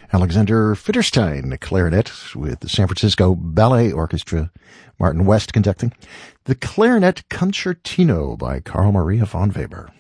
Alexander Fitterstein, clarinet with the San Francisco Ballet Orchestra, Martin West conducting. The Clarinet Concertino by Carl Maria von Weber.